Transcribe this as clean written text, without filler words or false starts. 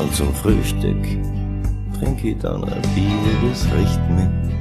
Und zum Frühstück trink ich dann ein Bier, das riecht mir